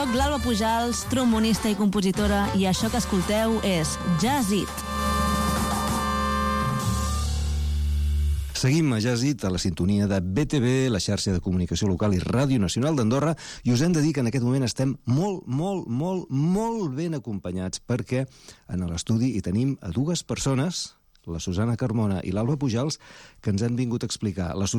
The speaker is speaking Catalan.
Soc l'Alba Pujals, trombonista i compositora, i això que escolteu és Jazz It. Seguim a Jazz It, a la sintonia de BTV, la xarxa de comunicació local i Ràdio Nacional d'Andorra, i us hem de dir que en aquest moment estem molt ben acompanyats, perquè en l'estudi hi tenim a dues persones, la Susana Carmona i l'Alba Pujals, que ens han vingut a explicar. La